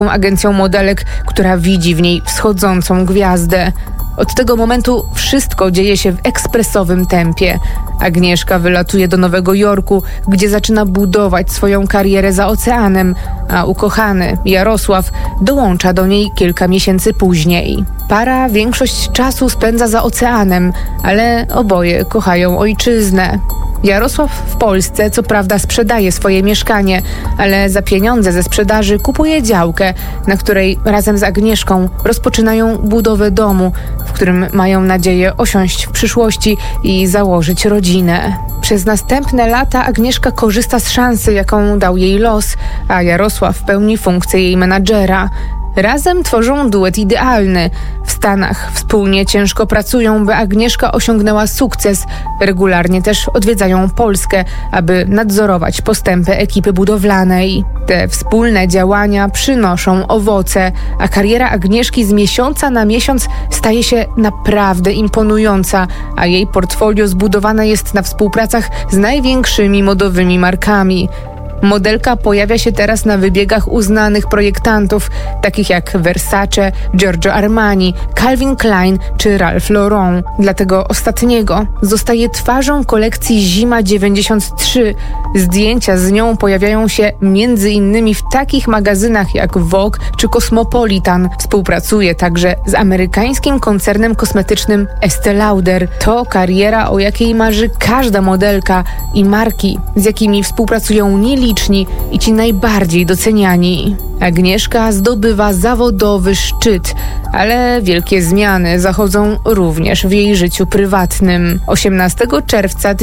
agencją modelek, która widzi w niej wschodzącą gwiazdę. Od tego momentu wszystko dzieje się w ekspresowym tempie. Agnieszka wylatuje do Nowego Jorku, gdzie zaczyna budować swoją karierę za oceanem, a ukochany Jarosław dołącza do niej kilka miesięcy później. Para większość czasu spędza za oceanem, ale oboje kochają ojczyznę. Jarosław w Polsce co prawda sprzedaje swoje mieszkanie, ale za pieniądze ze sprzedaży kupuje działkę, na której razem z Agnieszką rozpoczynają budowę domu, w którym mają nadzieję osiąść w przyszłości i założyć rodzinę. Przez następne lata Agnieszka korzysta z szansy, jaką dał jej los, a Jarosław pełni funkcję jej menadżera. Razem tworzą duet idealny. W Stanach wspólnie ciężko pracują, by Agnieszka osiągnęła sukces. Regularnie też odwiedzają Polskę, aby nadzorować postępy ekipy budowlanej. Te wspólne działania przynoszą owoce, a kariera Agnieszki z miesiąca na miesiąc staje się naprawdę imponująca, a jej portfolio zbudowane jest na współpracach z największymi modowymi markami. Modelka pojawia się teraz na wybiegach uznanych projektantów, takich jak Versace, Giorgio Armani, Calvin Klein czy Ralph Lauren. Dlatego ostatniego zostaje twarzą kolekcji Zima 93. Zdjęcia z nią pojawiają się m.in. w takich magazynach jak Vogue czy Cosmopolitan. Współpracuje także z amerykańskim koncernem kosmetycznym Estée Lauder. To kariera, o jakiej marzy każda modelka i marki, z jakimi współpracują nieliczni i ci najbardziej doceniani. Agnieszka zdobywa zawodowy szczyt, ale wielkie zmiany zachodzą również w jej życiu prywatnym. 18 czerwca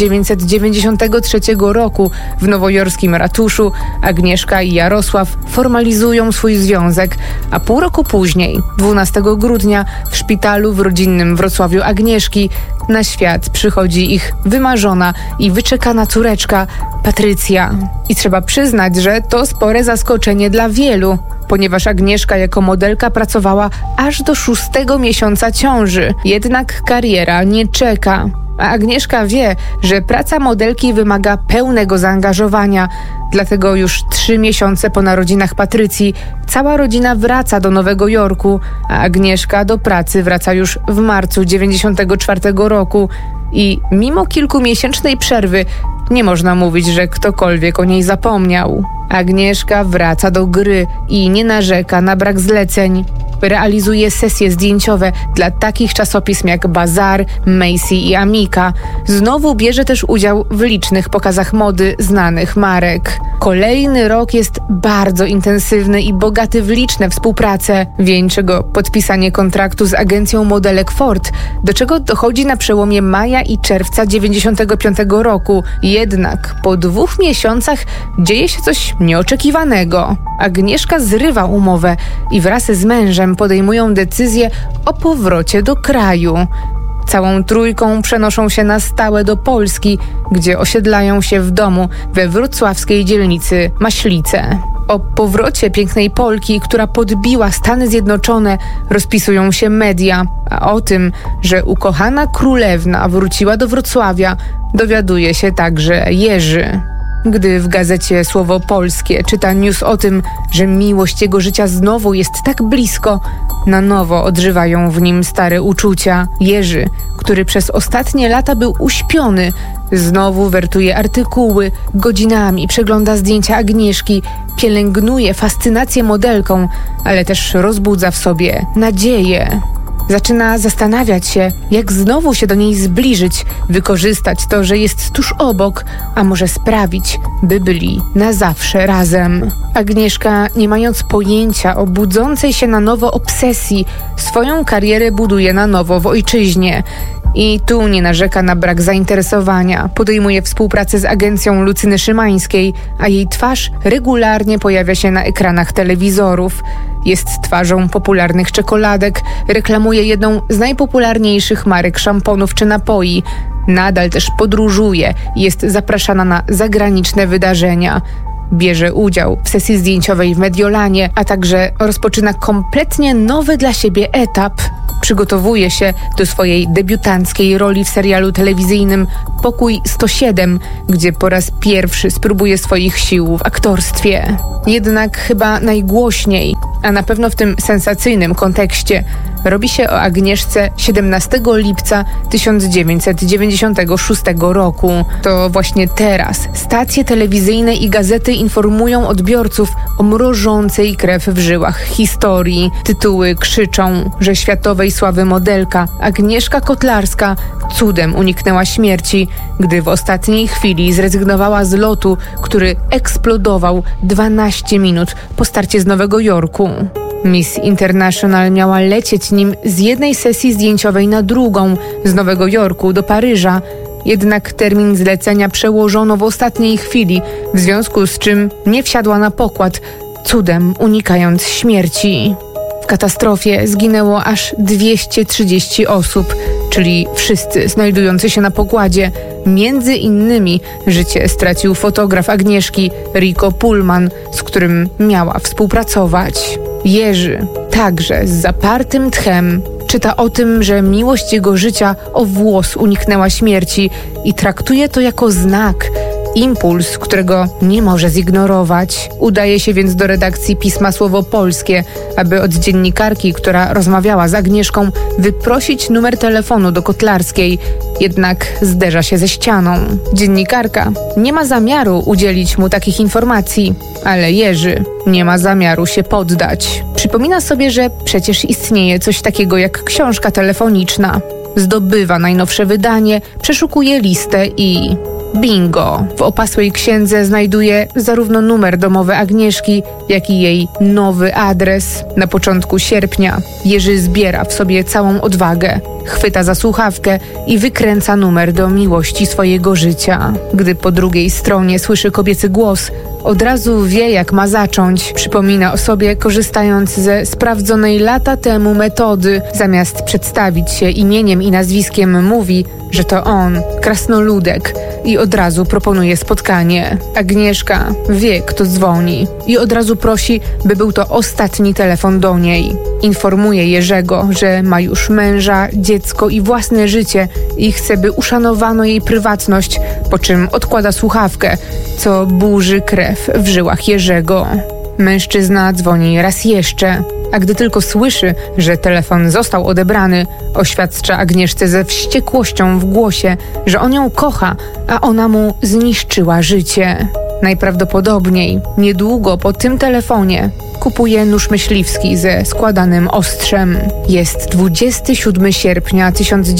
1993 roku w nowojorskim ratuszu Agnieszka i Jarosław formalizują swój związek, a pół roku później, 12 grudnia, w szpitalu w rodzinnym Wrocławiu Agnieszki na świat przychodzi ich wymarzona i wyczekana córeczka Patrycja. I trzeba przyznać, że to spore zaskoczenie dla wielu, ponieważ Agnieszka jako modelka pracowała aż do 6. miesiąca ciąży. Jednak kariera nie czeka. A Agnieszka wie, że praca modelki wymaga pełnego zaangażowania. Dlatego już 3 miesiące po narodzinach Patrycji cała rodzina wraca do Nowego Jorku, a Agnieszka do pracy wraca już w marcu 1994 roku. I mimo kilkumiesięcznej przerwy nie można mówić, że ktokolwiek o niej zapomniał. Agnieszka wraca do gry i nie narzeka na brak zleceń. Realizuje sesje zdjęciowe dla takich czasopism jak Bazar, Macy i Amica. Znowu bierze też udział w licznych pokazach mody znanych marek. Kolejny rok jest bardzo intensywny i bogaty w liczne współprace. Wieńczy go podpisanie kontraktu z agencją modelek Ford, do czego dochodzi na przełomie maja i czerwca 1995 roku. Jednak po 2 miesiącach dzieje się coś nieoczekiwanego. Agnieszka zrywa umowę i wraz z mężem podejmują decyzję o powrocie do kraju. Całą trójką przenoszą się na stałe do Polski, gdzie osiedlają się w domu we wrocławskiej dzielnicy Maślice. O powrocie pięknej Polki, która podbiła Stany Zjednoczone, rozpisują się media, a o tym, że ukochana królewna wróciła do Wrocławia, dowiaduje się także Jerzy. Gdy w gazecie Słowo Polskie czyta news o tym, że miłość jego życia znowu jest tak blisko, na nowo odżywają w nim stare uczucia. Jerzy, który przez ostatnie lata był uśpiony, znowu wertuje artykuły, godzinami przegląda zdjęcia Agnieszki, pielęgnuje fascynację modelką, ale też rozbudza w sobie nadzieję. Zaczyna zastanawiać się, jak znowu się do niej zbliżyć, wykorzystać to, że jest tuż obok, a może sprawić, by byli na zawsze razem. Agnieszka, nie mając pojęcia o budzącej się na nowo obsesji, swoją karierę buduje na nowo w ojczyźnie. I tu nie narzeka na brak zainteresowania. Podejmuje współpracę z agencją Lucyny Szymańskiej, a jej twarz regularnie pojawia się na ekranach telewizorów. Jest twarzą popularnych czekoladek, reklamuje jedną z najpopularniejszych marek szamponów czy napoi. Nadal też podróżuje i jest zapraszana na zagraniczne wydarzenia. bierze udział w sesji zdjęciowej w Mediolanie, a także rozpoczyna kompletnie nowy dla siebie etap. Przygotowuje się do swojej debiutanckiej roli w serialu telewizyjnym Pokój 107, gdzie po raz pierwszy spróbuje swoich sił w aktorstwie. Jednak chyba najgłośniej, a na pewno w tym sensacyjnym kontekście, robi się o Agnieszce 17 lipca 1996 roku. To właśnie teraz stacje telewizyjne i gazety informują odbiorców o mrożącej krew w żyłach historii. Tytuły krzyczą, że światowej sławy modelka Agnieszka Kotlarska cudem uniknęła śmierci, gdy w ostatniej chwili zrezygnowała z lotu, który eksplodował 12 minut po starcie z Nowego Jorku. Miss International miała lecieć nim z jednej sesji zdjęciowej na drugą, z Nowego Jorku do Paryża. Jednak termin zlecenia przełożono w ostatniej chwili, w związku z czym nie wsiadła na pokład, cudem unikając śmierci. W katastrofie zginęło aż 230 osób, czyli wszyscy znajdujący się na pokładzie. Między innymi życie stracił fotograf Agnieszki, Rico Pullman, z którym miała współpracować. Jerzy, także z zapartym tchem, czyta o tym, że miłość jego życia o włos uniknęła śmierci i traktuje to jako znak, impuls, którego nie może zignorować. Udaje się więc do redakcji pisma Słowo Polskie, aby od dziennikarki, która rozmawiała z Agnieszką, wyprosić numer telefonu do Kotlarskiej. Jednak zderza się ze ścianą. Dziennikarka nie ma zamiaru udzielić mu takich informacji, ale Jerzy nie ma zamiaru się poddać. Przypomina sobie, że przecież istnieje coś takiego jak książka telefoniczna. Zdobywa najnowsze wydanie, przeszukuje listę i... bingo! W opasłej księdze znajduje zarówno numer domowy Agnieszki, jak i jej nowy adres. Na początku sierpnia Jerzy zbiera w sobie całą odwagę, chwyta za słuchawkę i wykręca numer do miłości swojego życia. Gdy po drugiej stronie słyszy kobiecy głos, od razu wie, jak ma zacząć. Przypomina o sobie, korzystając ze sprawdzonej lata temu metody. Zamiast przedstawić się imieniem i nazwiskiem, mówi, że to on, krasnoludek, i od razu proponuje spotkanie. Agnieszka wie, kto dzwoni i od razu prosi, by był to ostatni telefon do niej. Informuje Jerzego, że ma już męża, dziecko i własne życie i chce, by uszanowano jej prywatność, po czym odkłada słuchawkę, co burzy krew w żyłach Jerzego. Mężczyzna dzwoni raz jeszcze, a gdy tylko słyszy, że telefon został odebrany, oświadcza Agnieszce ze wściekłością w głosie, że on ją kocha, a ona mu zniszczyła życie. Najprawdopodobniej niedługo po tym telefonie kupuje nóż myśliwski ze składanym ostrzem. Jest 27 sierpnia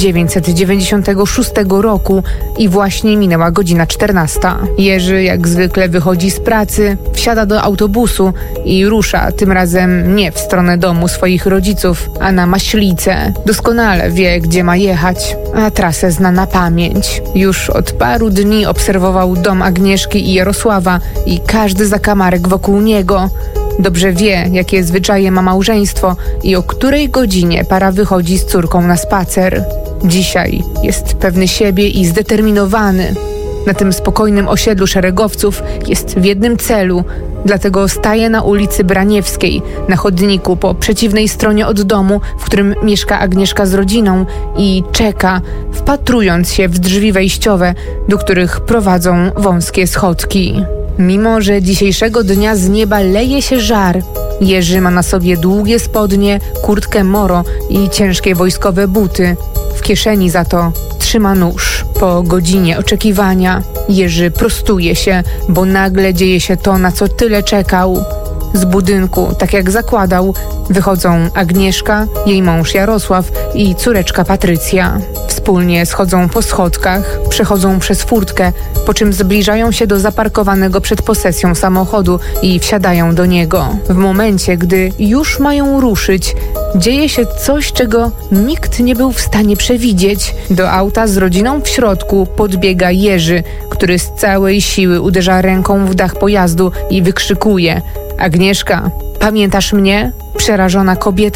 1996 roku i właśnie minęła godzina 14. Jerzy jak zwykle wychodzi z pracy, wsiada do autobusu i rusza tym razem nie w stronę domu swoich rodziców, a na Maślicę. Doskonale wie, gdzie ma jechać, a trasę zna na pamięć. Już od paru dni obserwował dom Agnieszki i Jarosława i każdy zakamarek wokół niego. Dobrze wie, jakie zwyczaje ma małżeństwo i o której godzinie para wychodzi z córką na spacer. Dzisiaj jest pewny siebie i zdeterminowany. Na tym spokojnym osiedlu szeregowców jest w jednym celu, dlatego staje na ulicy Braniewskiej, na chodniku po przeciwnej stronie od domu, w którym mieszka Agnieszka z rodziną, i czeka, wpatrując się w drzwi wejściowe, do których prowadzą wąskie schodki. Mimo że dzisiejszego dnia z nieba leje się żar, Jerzy ma na sobie długie spodnie, kurtkę moro i ciężkie wojskowe buty. W kieszeni za to trzyma nóż. Po godzinie oczekiwania Jerzy prostuje się, bo nagle dzieje się to, na co tyle czekał. Z budynku, tak jak zakładał, wychodzą Agnieszka, jej mąż Jarosław i córeczka Patrycja. Wspólnie schodzą po schodkach, przechodzą przez furtkę, po czym zbliżają się do zaparkowanego przed posesją samochodu i wsiadają do niego. W momencie, gdy już mają ruszyć, dzieje się coś, czego nikt nie był w stanie przewidzieć. Do auta z rodziną w środku podbiega Jerzy, który z całej siły uderza ręką w dach pojazdu i wykrzykuje: Agnieszka, pamiętasz mnie? Przerażona kobieta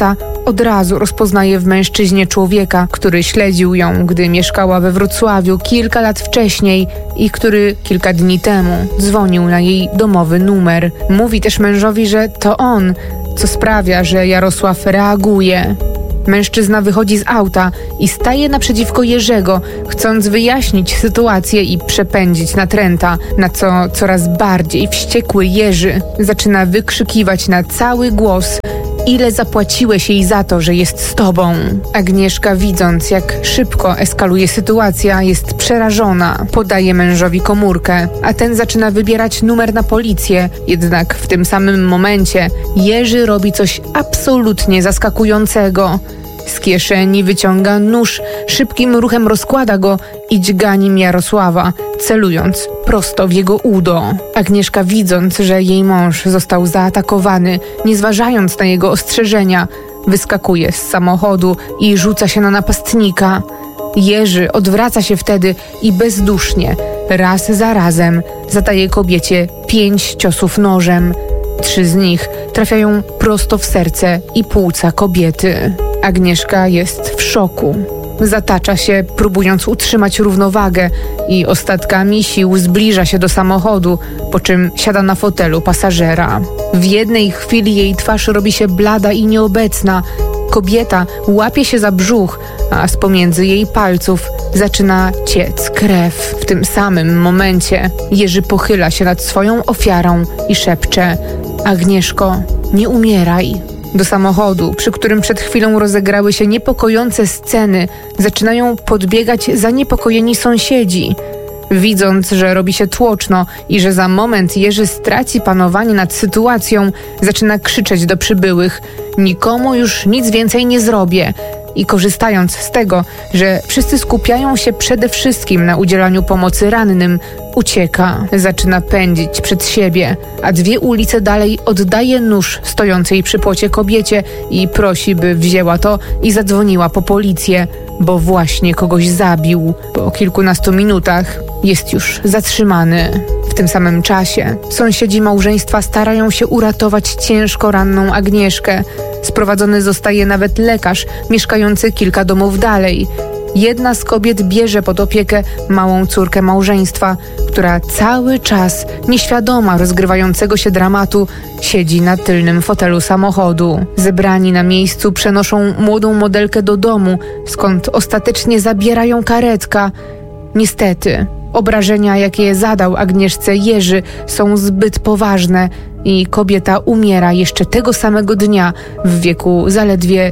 od razu rozpoznaje w mężczyźnie człowieka, który śledził ją, gdy mieszkała we Wrocławiu kilka lat wcześniej i który kilka dni temu dzwonił na jej domowy numer. Mówi też mężowi, że to on, co sprawia, że Jarosław reaguje. Mężczyzna wychodzi z auta i staje naprzeciwko Jerzego, chcąc wyjaśnić sytuację i przepędzić natręta, na co coraz bardziej wściekły Jerzy zaczyna wykrzykiwać na cały głos: ile zapłaciłeś jej za to, że jest z tobą? Agnieszka, widząc, jak szybko eskaluje sytuacja, jest przerażona. Podaje mężowi komórkę, a ten zaczyna wybierać numer na policję. Jednak w tym samym momencie Jerzy robi coś absolutnie zaskakującego. Z kieszeni wyciąga nóż, szybkim ruchem rozkłada go i dźga nim Jarosława, celując prosto w jego udo. Agnieszka, widząc, że jej mąż został zaatakowany, nie zważając na jego ostrzeżenia, wyskakuje z samochodu i rzuca się na napastnika. Jerzy odwraca się wtedy i bezdusznie, raz za razem, zadaje kobiecie 5 ciosów nożem. 3 z nich trafiają prosto w serce i płuca kobiety. Agnieszka jest w szoku. Zatacza się, próbując utrzymać równowagę i ostatkami sił zbliża się do samochodu, po czym siada na fotelu pasażera. W jednej chwili jej twarz robi się blada i nieobecna. Kobieta łapie się za brzuch, a z pomiędzy jej palców zaczyna ciec krew. W tym samym momencie Jerzy pochyla się nad swoją ofiarą i szepcze: Agnieszko, nie umieraj. Do samochodu, przy którym przed chwilą rozegrały się niepokojące sceny, zaczynają podbiegać zaniepokojeni sąsiedzi. Widząc, że robi się tłoczno i że za moment Jerzy straci panowanie nad sytuacją, zaczyna krzyczeć do przybyłych: nikomu już nic więcej nie zrobię. I korzystając z tego, że wszyscy skupiają się przede wszystkim na udzielaniu pomocy rannym, ucieka. Zaczyna pędzić przed siebie, a 2 ulice dalej oddaje nóż stojącej przy płocie kobiecie i prosi, by wzięła to i zadzwoniła po policję, bo właśnie kogoś zabił. Po kilkunastu minutach jest już zatrzymany. W tym samym czasie sąsiedzi małżeństwa starają się uratować ciężko ranną Agnieszkę. Sprowadzony zostaje nawet lekarz mieszkający kilka domów dalej. Jedna z kobiet bierze pod opiekę małą córkę małżeństwa, która cały czas, nieświadoma rozgrywającego się dramatu, siedzi na tylnym fotelu samochodu. Zebrani na miejscu przenoszą młodą modelkę do domu, skąd ostatecznie zabiera ją karetka. Niestety, obrażenia, jakie zadał Agnieszce Jerzy, są zbyt poważne i kobieta umiera jeszcze tego samego dnia w wieku zaledwie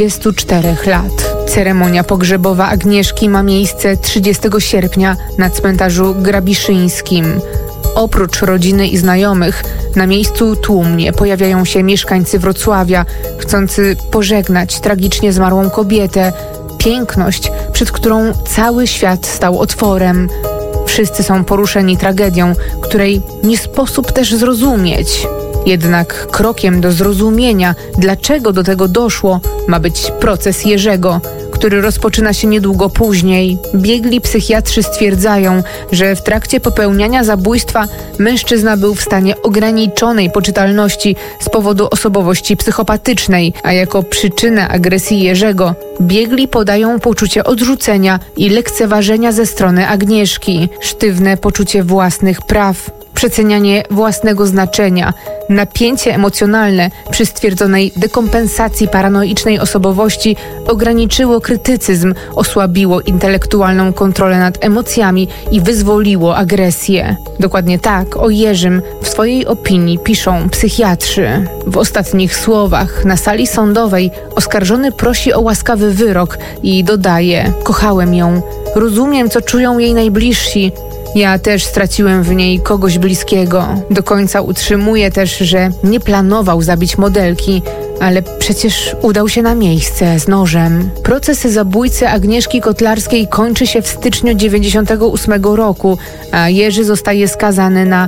24 lat. Ceremonia pogrzebowa Agnieszki ma miejsce 30 sierpnia na cmentarzu grabiszyńskim. Oprócz rodziny i znajomych, na miejscu tłumnie pojawiają się mieszkańcy Wrocławia, chcący pożegnać tragicznie zmarłą kobietę, piękność, przed którą cały świat stał otworem. Wszyscy są poruszeni tragedią, której nie sposób też zrozumieć. Jednak krokiem do zrozumienia, dlaczego do tego doszło, ma być proces Jerzego, który rozpoczyna się niedługo później. Biegli psychiatrzy stwierdzają, że w trakcie popełniania zabójstwa mężczyzna był w stanie ograniczonej poczytalności z powodu osobowości psychopatycznej, a jako przyczynę agresji Jerzego biegli podają poczucie odrzucenia i lekceważenia ze strony Agnieszki, sztywne poczucie własnych praw, przecenianie własnego znaczenia, napięcie emocjonalne przy stwierdzonej dekompensacji paranoicznej osobowości ograniczyło krytycyzm, osłabiło intelektualną kontrolę nad emocjami i wyzwoliło agresję. Dokładnie tak o Jerzym w swojej opinii piszą psychiatrzy. W ostatnich słowach na sali sądowej oskarżony prosi o łaskawy wyrok i dodaje: kochałem ją, rozumiem, co czują jej najbliżsi. Ja też straciłem w niej kogoś bliskiego. Do końca utrzymuje też, że nie planował zabić modelki, ale przecież udał się na miejsce z nożem. Proces zabójcy Agnieszki Kotlarskiej kończy się w styczniu 1998 roku, a Jerzy zostaje skazany na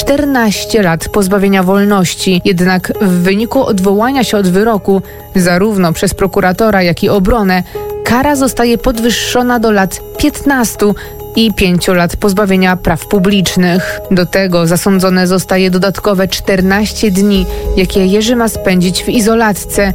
14 lat pozbawienia wolności. Jednak w wyniku odwołania się od wyroku, zarówno przez prokuratora, jak i obronę, kara zostaje podwyższona do lat 15 i 5 lat pozbawienia praw publicznych. Do tego zasądzone zostaje dodatkowe 14 dni, jakie Jerzy ma spędzić w izolatce,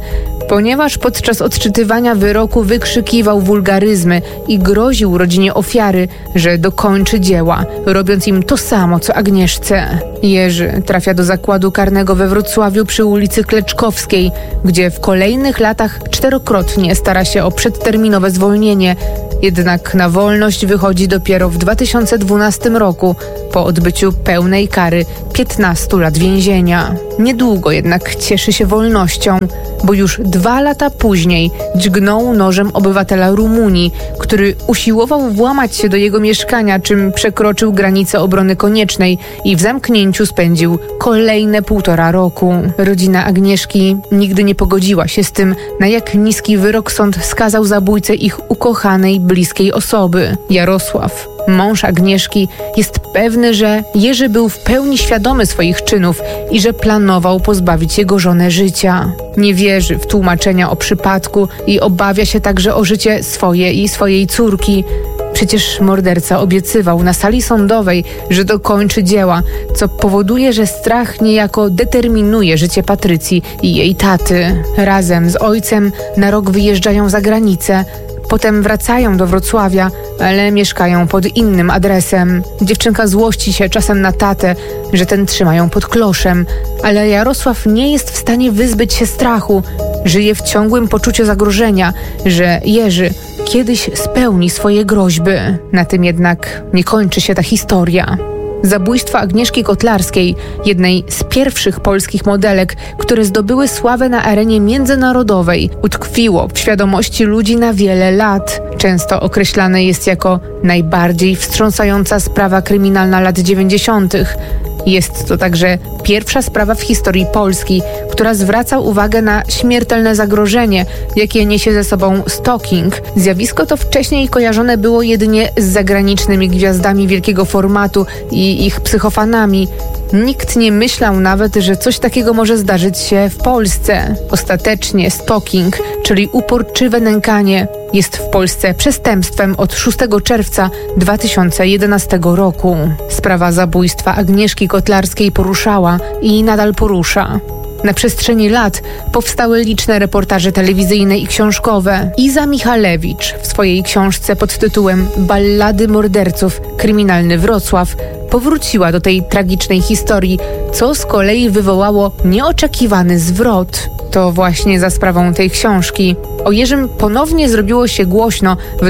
ponieważ podczas odczytywania wyroku wykrzykiwał wulgaryzmy i groził rodzinie ofiary, że dokończy dzieła, robiąc im to samo, co Agnieszce. Jerzy trafia do zakładu karnego we Wrocławiu przy ulicy Kleczkowskiej, gdzie w kolejnych latach 4-krotnie stara się o przedterminowe zwolnienie, jednak na wolność wychodzi dopiero w 2012 roku, po odbyciu pełnej kary 15 lat więzienia. Niedługo jednak cieszy się wolnością, bo już 2 lata później dźgnął nożem obywatela Rumunii, który usiłował włamać się do jego mieszkania, czym przekroczył granicę obrony koniecznej i w zamknięciu spędził kolejne 1,5 roku. Rodzina Agnieszki nigdy nie pogodziła się z tym, na jak niski wyrok sąd skazał zabójcę ich ukochanej, bliskiej osoby. Jarosław, mąż Agnieszki, jest pewny, że Jerzy był w pełni świadomy swoich czynów i że planował pozbawić jego żonę życia. Nie wierzy w tłumaczenia o przypadku i obawia się także o życie swoje i swojej córki. Przecież morderca obiecywał na sali sądowej, że dokończy dzieła, co powoduje, że strach niejako determinuje życie Patrycji i jej taty. Razem z ojcem na rok wyjeżdżają za granicę. Potem wracają do Wrocławia, ale mieszkają pod innym adresem. Dziewczynka złości się czasem na tatę, że ten trzyma ją pod kloszem, ale Jarosław nie jest w stanie wyzbyć się strachu. Żyje w ciągłym poczuciu zagrożenia, że Jerzy kiedyś spełni swoje groźby. Na tym jednak nie kończy się ta historia. Zabójstwo Agnieszki Kotlarskiej, jednej z pierwszych polskich modelek, które zdobyły sławę na arenie międzynarodowej, utkwiło w świadomości ludzi na wiele lat. Często określane jest jako najbardziej wstrząsająca sprawa kryminalna lat 90. Jest to także pierwsza sprawa w historii Polski, która zwraca uwagę na śmiertelne zagrożenie, jakie niesie ze sobą stalking. Zjawisko to wcześniej kojarzone było jedynie z zagranicznymi gwiazdami wielkiego formatu i ich psychofanami. Nikt nie myślał nawet, że coś takiego może zdarzyć się w Polsce. Ostatecznie stalking, czyli uporczywe nękanie, jest w Polsce przestępstwem od 6 czerwca 2011 roku. Sprawa zabójstwa Agnieszki Kotlarskiej poruszała i nadal porusza. Na przestrzeni lat powstały liczne reportaże telewizyjne i książkowe. Iza Michalewicz w swojej książce pod tytułem Ballady morderców – Kryminalny Wrocław powróciła do tej tragicznej historii, co z kolei wywołało nieoczekiwany zwrot. To właśnie za sprawą tej książki. O Jerzym ponownie zrobiło się głośno w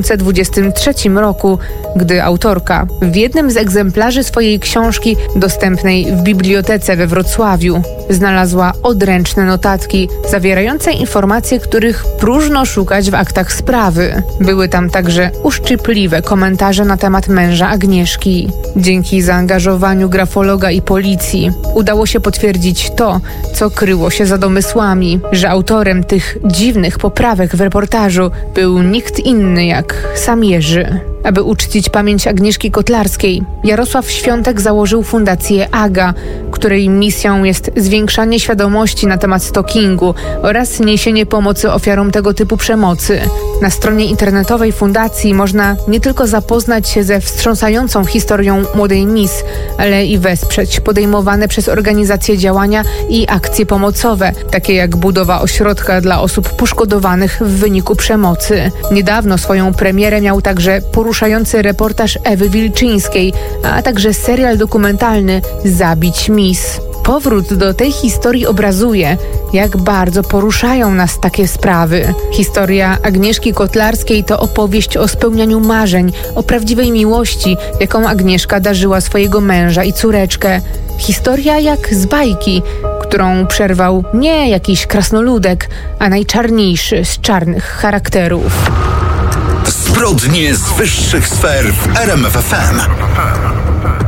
2023 roku, gdy autorka w jednym z egzemplarzy swojej książki dostępnej w bibliotece we Wrocławiu znalazła odręczne notatki zawierające informacje, których próżno szukać w aktach sprawy. Były tam także uszczypliwe komentarze na temat męża Agnieszki. Dzięki zaangażowaniu grafologa i policji udało się potwierdzić to, co kryło się za domysłami, że autorem tych dziwnych poprawek w reportażu był nikt inny jak sam Jerzy. Aby uczcić pamięć Agnieszki Kotlarskiej, Jarosław Świątek założył fundację AGA, której misją jest zwiększanie świadomości na temat stalkingu oraz niesienie pomocy ofiarom tego typu przemocy. Na stronie internetowej fundacji można nie tylko zapoznać się ze wstrząsającą historią młodej Miss, ale i wesprzeć podejmowane przez organizacje działania i akcje pomocowe, takie jak budowa ośrodka dla osób poszkodowanych w wyniku przemocy. Niedawno swoją premierę miał także poruszający reportaż Ewy Wilczyńskiej, a także serial dokumentalny Zabić Miss. Powrót do tej historii obrazuje, jak bardzo poruszają nas takie sprawy. Historia Agnieszki Kotlarskiej to opowieść o spełnianiu marzeń, o prawdziwej miłości, jaką Agnieszka darzyła swojego męża i córeczkę. Historia jak z bajki, którą przerwał nie jakiś krasnoludek, a najczarniejszy z czarnych charakterów. Zbrodnie z wyższych sfer w RMF FM.